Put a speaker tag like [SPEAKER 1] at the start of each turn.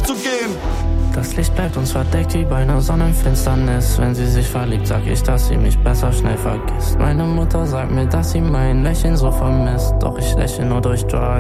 [SPEAKER 1] umzugehen.
[SPEAKER 2] Das Licht bleibt uns verdeckt wie bei einer Sonnenfinsternis. Wenn sie sich verliebt, sag ich, dass sie mich besser schnell vergisst. Meine Mutter sagt mir, dass sie mein Lächeln so vermisst. Doch ich lächle nur durch Drugs.